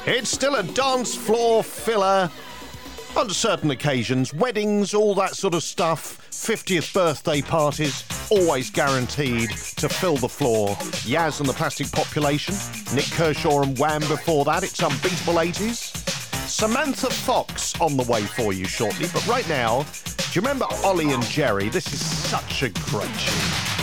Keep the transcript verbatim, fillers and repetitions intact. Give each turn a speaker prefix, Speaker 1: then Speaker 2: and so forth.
Speaker 1: It's still a dance floor filler. On certain occasions, weddings, all that sort of stuff, fiftieth birthday parties, always guaranteed to fill the floor. Yaz and the Plastic Population, Nick Kershaw and Wham before that, it's unbeatable eighties. Samantha Fox on the way for you shortly, but right now, do you remember Ollie and Jerry? This is such a great tune.